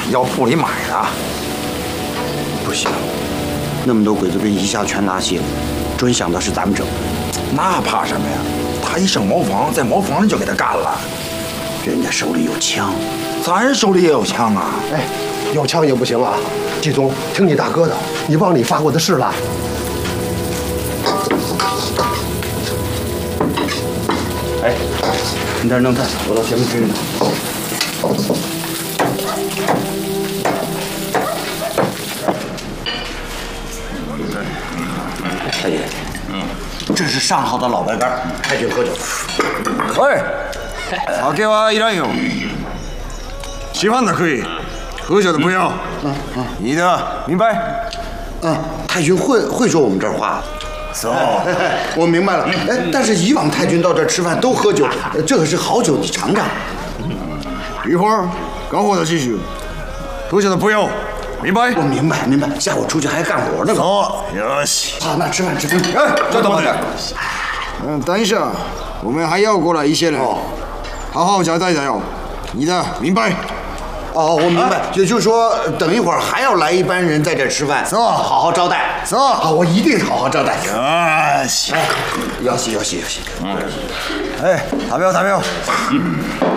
要铺里买的。 不行，那么多鬼子兵一下全拿下了，准想的是咱们整的。 那怕什么呀？他一上茅房，在茅房里就给他干了。 人家手里有枪， 咱手里也有枪啊！ 哎，有枪也不行啊！季总，听你大哥的，你忘你发过的誓了。 哎，你在这弄菜，我到前面去呢。大爷，这是上好的老白干，太君喝酒。 喂，酒はいらんよ。喜欢的可以，喝酒的不要。你的明白？ 太君会说我们这儿话。我明白了。哎，但是以往太君到这儿吃饭都喝酒，这可是好酒，你尝尝。 一会儿干活的继续，喝酒的不要，明白？ 我明白，下午出去还干活呢。 走，よし。 好，那吃饭。 哎，再等会儿。等一下，我们还要过来一些人，好好交代要。你的明白？ 哦，我明白，也就是说，等一会儿还要来一班人在这吃饭， 走， 好好招待。 走， 好，我一定好好招待。 よし。 要洗。 哎，投票。